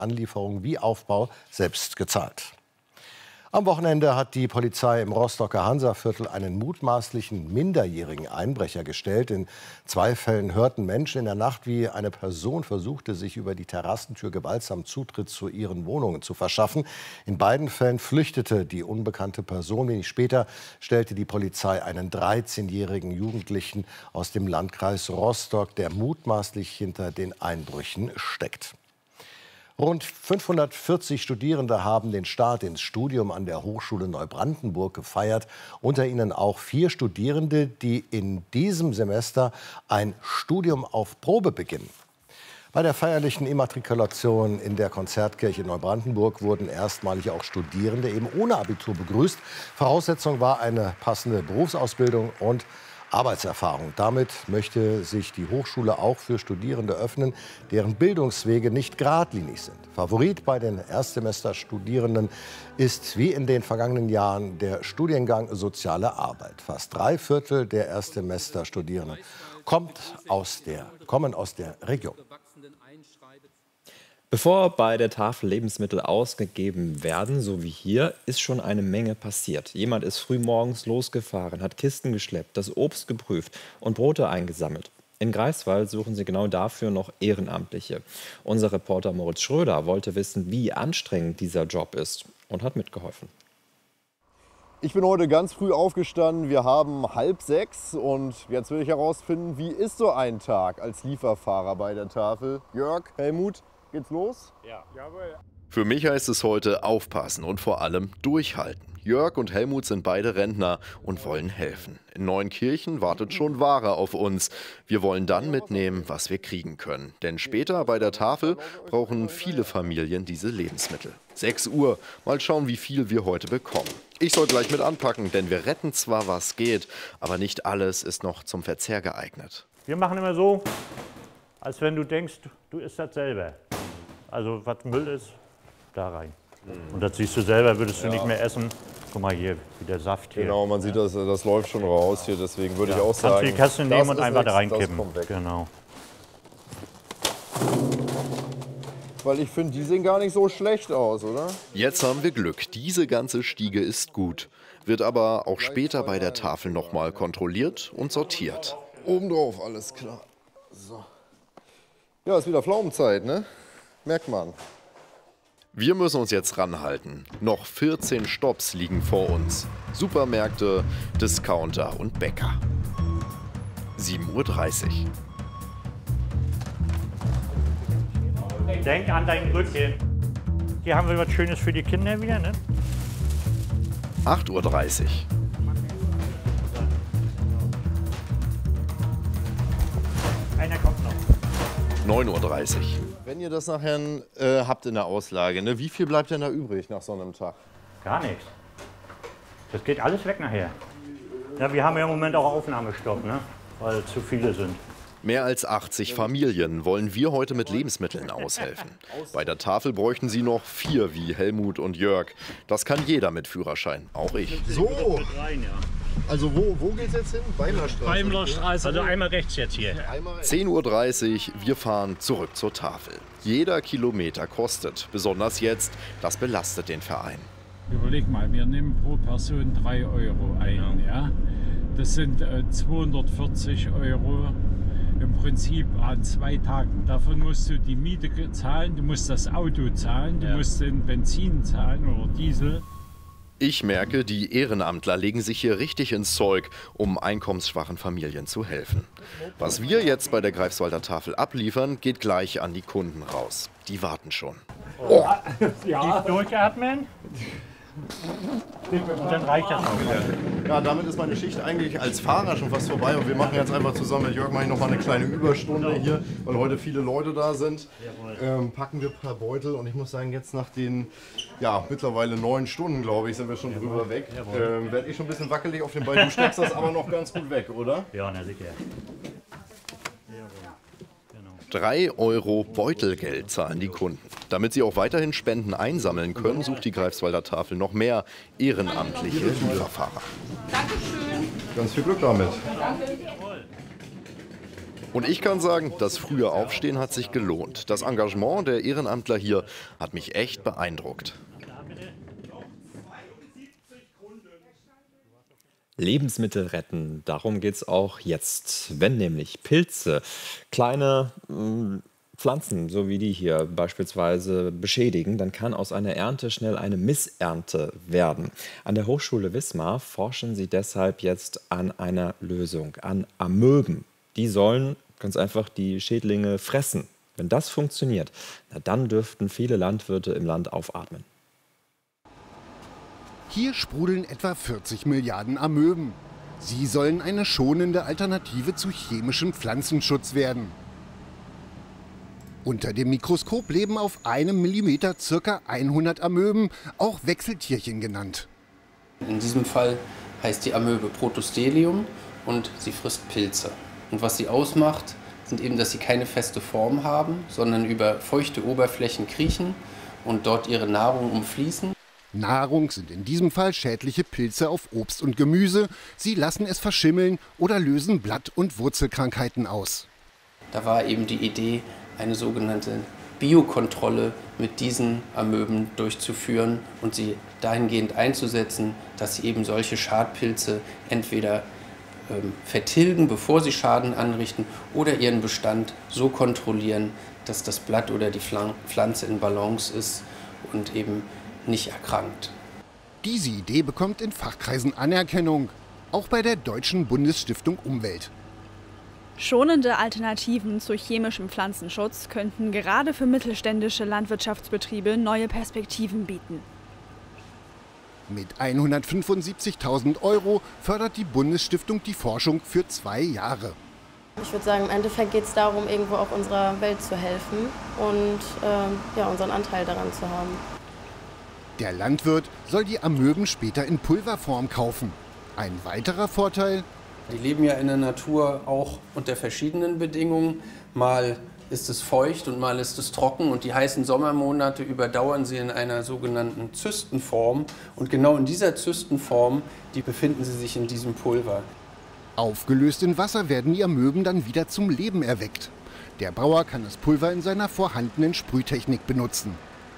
Anlieferung wie Aufbau selbst gezahlt. Am Wochenende hat die Polizei im Rostocker Hansaviertel einen mutmaßlichen minderjährigen Einbrecher gestellt. In 2 Fällen hörten Menschen in der Nacht, wie eine Person versuchte, sich über die Terrassentür gewaltsam Zutritt zu ihren Wohnungen zu verschaffen. In beiden Fällen flüchtete die unbekannte Person. Wenig später stellte die Polizei einen 13-jährigen Jugendlichen aus dem Landkreis Rostock, der mutmaßlich hinter den Einbrüchen steckt. Rund 540 Studierende haben den Start ins Studium an der Hochschule Neubrandenburg gefeiert. Unter ihnen auch 4 Studierende, die in diesem Semester ein Studium auf Probe beginnen. Bei der feierlichen Immatrikulation in der Konzertkirche Neubrandenburg wurden erstmalig auch Studierende eben ohne Abitur begrüßt. Voraussetzung war eine passende Berufsausbildung und Arbeitserfahrung. Damit möchte sich die Hochschule auch für Studierende öffnen, deren Bildungswege nicht geradlinig sind. Favorit bei den Erstsemesterstudierenden ist wie in den vergangenen Jahren der Studiengang Soziale Arbeit. Fast 3/4 der Erstsemesterstudierenden kommen aus der Region. Bevor bei der Tafel Lebensmittel ausgegeben werden, so wie hier, ist schon eine Menge passiert. Jemand ist früh morgens losgefahren, hat Kisten geschleppt, das Obst geprüft und Brote eingesammelt. In Greifswald suchen sie genau dafür noch Ehrenamtliche. Unser Reporter Moritz Schröder wollte wissen, wie anstrengend dieser Job ist und hat mitgeholfen. Ich bin heute ganz früh aufgestanden, wir haben 5:30 und jetzt will ich herausfinden, wie ist so ein Tag als Lieferfahrer bei der Tafel. Jörg, Helmut, geht's los? Ja, jawohl. Für mich heißt es heute aufpassen und vor allem durchhalten. Jörg und Helmut sind beide Rentner und wollen helfen. In Neuenkirchen wartet schon Ware auf uns. Wir wollen dann mitnehmen, was wir kriegen können. Denn später bei der Tafel brauchen viele Familien diese Lebensmittel. 6 Uhr, mal schauen, wie viel wir heute bekommen. Ich soll gleich mit anpacken, denn wir retten zwar, was geht, aber nicht alles ist noch zum Verzehr geeignet. Wir machen immer so, als wenn du denkst, du isst das selber. Also was Müll ist, da rein. Und das siehst du selber, würdest du nicht mehr essen. Guck mal hier, wie der Saft hier. Genau, man sieht, das läuft schon raus hier, deswegen würde ich auch sagen, kannst du die Kasse nehmen und einfach da das reinkippen. kommt weg. Genau. Weil ich finde, die sehen gar nicht so schlecht aus, oder? Jetzt haben wir Glück, diese ganze Stiege ist gut. Wird aber auch später bei der Tafel nochmal kontrolliert und sortiert. Obendrauf, alles klar. So. Ja, ist wieder Pflaumenzeit, ne? Merkt man. Wir müssen uns jetzt ranhalten. Noch 14 Stopps liegen vor uns. Supermärkte, Discounter und Bäcker. 7:30 Uhr. Denk an dein Rücken. Hier haben wir was Schönes für die Kinder wieder, ne? 8:30 Uhr. Einer kommt noch. 9:30 Uhr. Wenn ihr das nachher habt in der Auslage, ne, wie viel bleibt denn da übrig nach so einem Tag? Gar nichts. Das geht alles weg nachher. Ja, wir haben ja im Moment auch Aufnahmestopp, ne? Weil zu viele sind. Mehr als 80 Familien wollen wir heute mit Lebensmitteln aushelfen. Bei der Tafel bräuchten sie noch 4 wie Helmut und Jörg. Das kann jeder mit Führerschein, auch ich. So, Rein, ja. also wo geht's jetzt hin? Beimlerstraße. Beimlerstraße, also einmal rechts jetzt hier. 10:30 Uhr, wir fahren zurück zur Tafel. Jeder Kilometer kostet, besonders jetzt, das belastet den Verein. Überleg mal, wir nehmen pro Person 3 Euro ein. Ja? Das sind 240 Euro im Prinzip an 2 Tagen. Davon musst du die Miete zahlen, du musst das Auto zahlen, du musst den Benzin zahlen oder Diesel. Ich merke, die Ehrenamtler legen sich hier richtig ins Zeug, um einkommensschwachen Familien zu helfen. Was wir jetzt bei der Greifswalder Tafel abliefern, geht gleich an die Kunden raus. Die warten schon. Oh. Ja. Durchatmen. Und dann reicht das auch. Ja, damit ist meine Schicht eigentlich als Fahrer schon fast vorbei. Und wir machen jetzt einfach zusammen mit Jörg noch mal eine kleine Überstunde hier, weil heute viele Leute da sind. Packen wir ein paar Beutel und ich muss sagen, jetzt nach den mittlerweile 9 Stunden, glaube ich, sind wir schon drüber weg. Werde ich schon ein bisschen wackelig auf den Beinen. Du steckst das aber noch ganz gut weg, oder? Ja, na sicher. 3 Euro Beutelgeld zahlen die Kunden. Damit sie auch weiterhin Spenden einsammeln können, sucht die Greifswalder Tafel noch mehr ehrenamtliche Lieferfahrer. Dankeschön. Ganz viel Glück damit. Und ich kann sagen, das frühe Aufstehen hat sich gelohnt. Das Engagement der Ehrenamtler hier hat mich echt beeindruckt. Lebensmittel retten, darum geht es auch jetzt. Wenn nämlich Pilze kleine Pflanzen, so wie die hier beispielsweise, beschädigen, dann kann aus einer Ernte schnell eine Missernte werden. An der Hochschule Wismar forschen sie deshalb jetzt an einer Lösung, an Amöben. Die sollen ganz einfach die Schädlinge fressen. Wenn das funktioniert, na dann dürften viele Landwirte im Land aufatmen. Hier sprudeln etwa 40 Milliarden Amöben. Sie sollen eine schonende Alternative zu chemischem Pflanzenschutz werden. Unter dem Mikroskop leben auf einem Millimeter ca. 100 Amöben, auch Wechseltierchen genannt. In diesem Fall heißt die Amöbe Protostelium und sie frisst Pilze. Und was sie ausmacht, sind eben, dass sie keine feste Form haben, sondern über feuchte Oberflächen kriechen und dort ihre Nahrung umfließen. Nahrung sind in diesem Fall schädliche Pilze auf Obst und Gemüse. Sie lassen es verschimmeln oder lösen Blatt- und Wurzelkrankheiten aus. Da war eben die Idee, eine sogenannte Biokontrolle mit diesen Amöben durchzuführen und sie dahingehend einzusetzen, dass sie eben solche Schadpilze entweder vertilgen, bevor sie Schaden anrichten, oder ihren Bestand so kontrollieren, dass das Blatt oder die Pflanze in Balance ist und eben nicht erkrankt. Diese Idee bekommt in Fachkreisen Anerkennung, auch bei der Deutschen Bundesstiftung Umwelt. Schonende Alternativen zu chemischem Pflanzenschutz könnten gerade für mittelständische Landwirtschaftsbetriebe neue Perspektiven bieten. Mit 175.000 € fördert die Bundesstiftung die Forschung für 2 Jahre. Ich würde sagen, im Endeffekt geht es darum, irgendwo auch unserer Welt zu helfen und unseren Anteil daran zu haben. Der Landwirt soll die Amöben später in Pulverform kaufen. Ein weiterer Vorteil: Die leben ja in der Natur auch unter verschiedenen Bedingungen. Mal ist es feucht und mal ist es trocken und die heißen Sommermonate überdauern sie in einer sogenannten Zystenform. Und genau in dieser Zystenform, die befinden sie sich in diesem Pulver. Aufgelöst in Wasser werden die Amöben dann wieder zum Leben erweckt. Der Bauer kann das Pulver in seiner vorhandenen Sprühtechnik benutzen.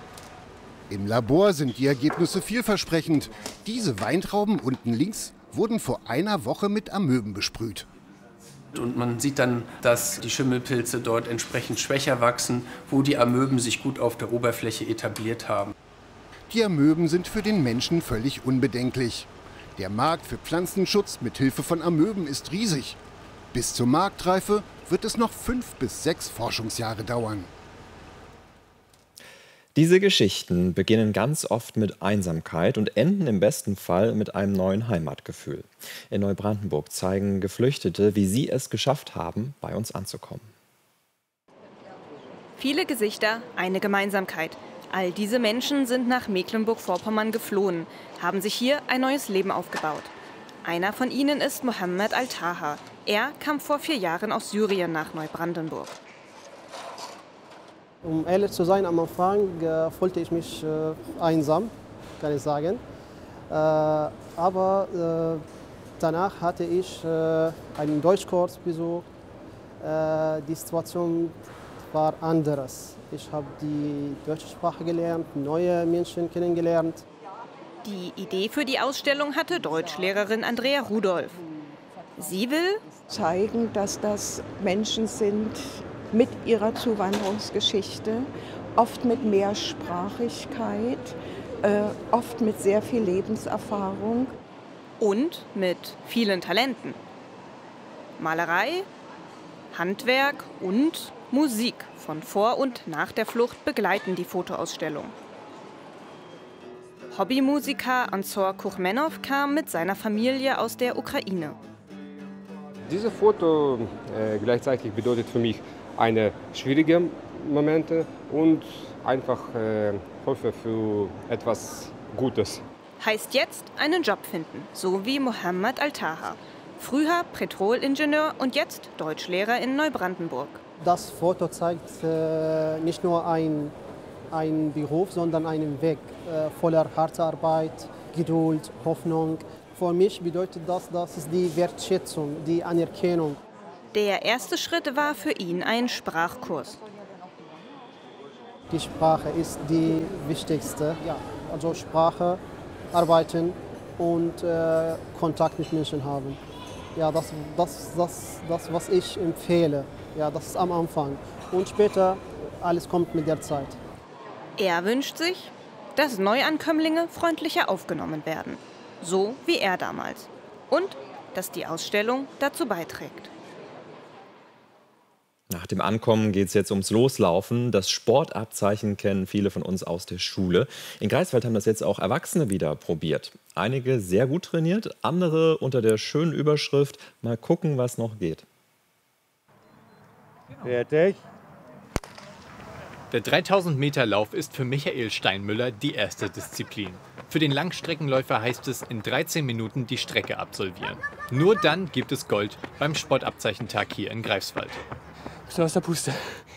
Im Labor sind die Ergebnisse vielversprechend. Diese Weintrauben unten links wurden vor einer Woche mit Amöben besprüht. Und man sieht dann, dass die Schimmelpilze dort entsprechend schwächer wachsen, wo die Amöben sich gut auf der Oberfläche etabliert haben. Die Amöben sind für den Menschen völlig unbedenklich. Der Markt für Pflanzenschutz mit Hilfe von Amöben ist riesig. Bis zur Marktreife wird es noch 5 bis 6 Forschungsjahre dauern. Diese Geschichten beginnen ganz oft mit Einsamkeit und enden im besten Fall mit einem neuen Heimatgefühl. In Neubrandenburg zeigen Geflüchtete, wie sie es geschafft haben, bei uns anzukommen. Viele Gesichter, eine Gemeinsamkeit. All diese Menschen sind nach Mecklenburg-Vorpommern geflohen, haben sich hier ein neues Leben aufgebaut. Einer von ihnen ist Mohammed Al-Taha. Er kam vor 4 Jahren aus Syrien nach Neubrandenburg. Um ehrlich zu sein, am Anfang fühlte ich mich einsam, kann ich sagen. Aber danach hatte ich einen Deutschkurs besucht. Die Situation war anders. Ich habe die deutsche Sprache gelernt, neue Menschen kennengelernt. Die Idee für die Ausstellung hatte Deutschlehrerin Andrea Rudolph. Sie will zeigen, dass das Menschen sind mit ihrer Zuwanderungsgeschichte, oft mit Mehrsprachigkeit, oft mit sehr viel Lebenserfahrung. Und mit vielen Talenten. Malerei, Handwerk und Musik von vor und nach der Flucht begleiten die Fotoausstellung. Hobbymusiker Ansor Kuchmenov kam mit seiner Familie aus der Ukraine. Dieses Foto gleichzeitig bedeutet für mich eine schwierige Momente und einfach Hilfe für etwas Gutes. Heißt jetzt einen Job finden, so wie Mohammed Al-Taha. Früher Petrolingenieur und jetzt Deutschlehrer in Neubrandenburg. Das Foto zeigt nicht nur einen Beruf, sondern einen Weg voller harter Arbeit, Geduld, Hoffnung. Für mich bedeutet das ist die Wertschätzung, die Anerkennung. Der erste Schritt war für ihn ein Sprachkurs. Die Sprache ist die wichtigste. Ja, also Sprache, arbeiten und Kontakt mit Menschen haben. Ja, das, was ich empfehle. Ja, das ist am Anfang. Und später, alles kommt mit der Zeit. Er wünscht sich, dass Neuankömmlinge freundlicher aufgenommen werden. So wie er damals. Und dass die Ausstellung dazu beiträgt. Nach dem Ankommen geht es jetzt ums Loslaufen. Das Sportabzeichen kennen viele von uns aus der Schule. In Greifswald haben das jetzt auch Erwachsene wieder probiert. Einige sehr gut trainiert, andere unter der schönen Überschrift „Mal gucken, was noch geht“. Fertig. Der 3000-Meter-Lauf ist für Michael Steinmüller die erste Disziplin. Für den Langstreckenläufer heißt es, in 13 Minuten die Strecke absolvieren. Nur dann gibt es Gold beim Sportabzeichentag hier in Greifswald. Bisschen aus der Puste.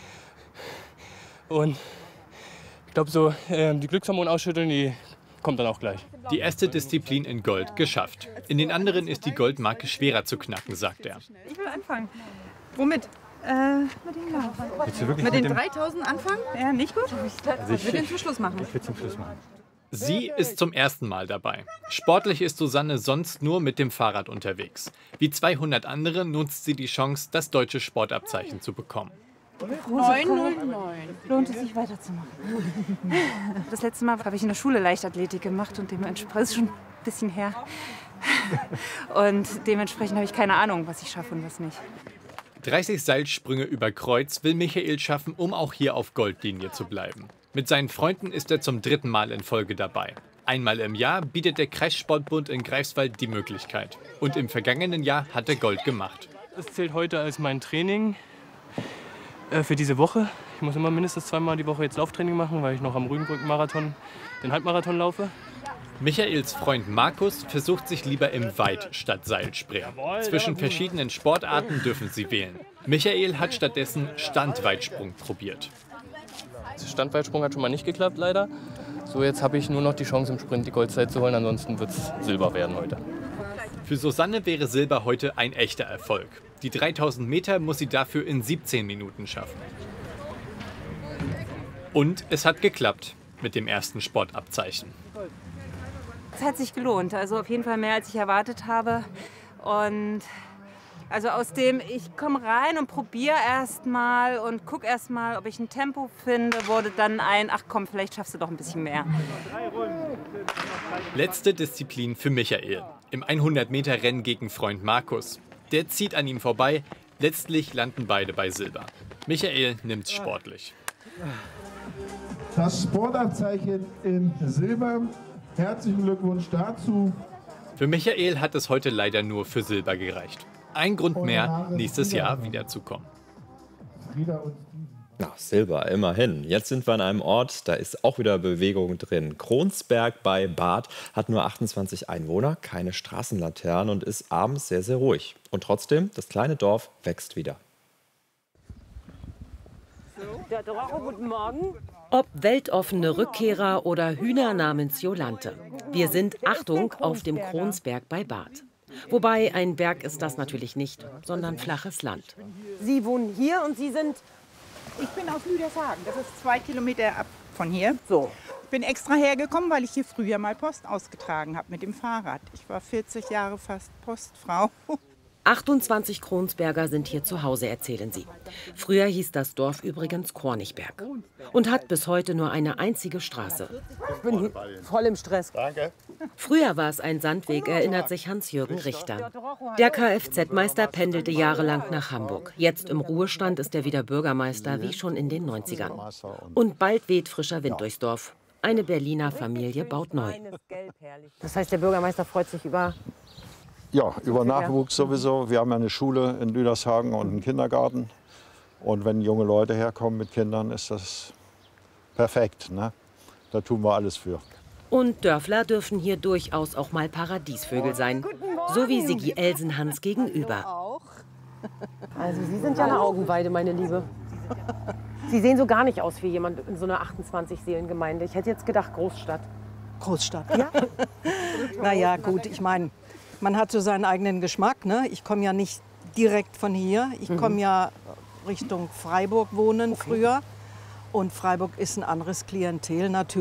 Und ich glaube, so die Glückshormone ausschütteln, die kommt dann auch gleich. Die erste Disziplin in Gold geschafft. In den anderen ist die Goldmarke schwerer zu knacken, sagt er. Ich will anfangen. Womit? Mit dem Lauf. Mit den 3000 anfangen? Ja, nicht gut? Also ich will den zum Schluss machen. Ich will zum Schluss machen. Sie ist zum ersten Mal dabei. Sportlich ist Susanne sonst nur mit dem Fahrrad unterwegs. Wie 200 andere nutzt sie die Chance, das deutsche Sportabzeichen zu bekommen. 909. Lohnt es sich weiterzumachen? Das letzte Mal habe ich in der Schule Leichtathletik gemacht und dementsprechend ist schon ein bisschen her. Und dementsprechend habe ich keine Ahnung, was ich schaffe und was nicht. 30 Seilsprünge über Kreuz will Michael schaffen, um auch hier auf Goldlinie zu bleiben. Mit seinen Freunden ist er zum 3. Mal in Folge dabei. Einmal im Jahr bietet der Kreissportbund in Greifswald die Möglichkeit. Und im vergangenen Jahr hat er Gold gemacht. Das zählt heute als mein Training für diese Woche. Ich muss immer mindestens 2-mal die Woche jetzt Lauftraining machen, weil ich noch am Rügenbrücken-Marathon den Halbmarathon laufe. Michaels Freund Markus versucht sich lieber im Weit- statt Seilspringen. Zwischen verschiedenen Sportarten dürfen sie wählen. Michael hat stattdessen Standweitsprung probiert. Standweitsprung hat schon mal nicht geklappt, leider. So, jetzt habe ich nur noch die Chance, im Sprint die Goldzeit zu holen. Ansonsten wird es Silber werden heute. Für Susanne wäre Silber heute ein echter Erfolg. Die 3000 Meter muss sie dafür in 17 Minuten schaffen. Und es hat geklappt mit dem ersten Sportabzeichen. Es hat sich gelohnt, also auf jeden Fall mehr, als ich erwartet habe. Und also aus dem, ich komme rein und probiere erst mal und gucke erst mal, ob ich ein Tempo finde, wurde dann ein, ach komm, vielleicht schaffst du doch ein bisschen mehr. Letzte Disziplin für Michael. Im 100-Meter-Rennen gegen Freund Markus. Der zieht an ihm vorbei. Letztlich landen beide bei Silber. Michael nimmt's sportlich. Das Sportabzeichen in Silber. Herzlichen Glückwunsch dazu. Für Michael hat es heute leider nur für Silber gereicht. Ein Grund mehr, nächstes Jahr wiederzukommen. Na, Silber, immerhin. Jetzt sind wir an einem Ort, da ist auch wieder Bewegung drin. Kronsberg bei Bad hat nur 28 Einwohner, keine Straßenlaternen und ist abends sehr, sehr ruhig. Und trotzdem, das kleine Dorf wächst wieder. Der Drache, guten Morgen. Ob weltoffene Rückkehrer oder Hühner namens Jolante. Wir sind, Achtung, auf dem Kronsberg bei Bad. Wobei, ein Berg ist das natürlich nicht, sondern flaches Land. Sie wohnen hier und Sie sind... Ich bin aus Lüdershagen, das ist 2 Kilometer ab von hier. So. Ich bin extra hergekommen, weil ich hier früher mal Post ausgetragen habe mit dem Fahrrad. Ich war 40 Jahre fast Postfrau. 28 Kronsberger sind hier zu Hause, erzählen sie. Früher hieß das Dorf übrigens Kornichberg und hat bis heute nur eine einzige Straße. Ich bin voll im Stress. Danke. Früher war es ein Sandweg, erinnert sich Hans-Jürgen Richter. Der Kfz-Meister pendelte jahrelang nach Hamburg. Jetzt im Ruhestand ist er wieder Bürgermeister, wie schon in den 90ern. Und bald weht frischer Wind durchs Dorf. Eine Berliner Familie baut neu. Das heißt, der Bürgermeister freut sich über... Ja, über Nachwuchs sowieso. Wir haben ja eine Schule in Lüdershagen und einen Kindergarten. Und wenn junge Leute herkommen mit Kindern, ist das perfekt, ne? Da tun wir alles für. Und Dörfler dürfen hier durchaus auch mal Paradiesvögel sein. So wie Sigi Elsenhans gegenüber. Also Sie sind ja eine Augenweide, meine Liebe. Sie sehen so gar nicht aus wie jemand in so einer 28-Seelen-Gemeinde. Ich hätte jetzt gedacht, Großstadt. Großstadt, ja. Naja, gut, ich meine, man hat so seinen eigenen Geschmack. Ne? Ich komme ja nicht direkt von hier. Ich komme ja Richtung Freiburg wohnen früher. Und Freiburg ist ein anderes Klientel natürlich.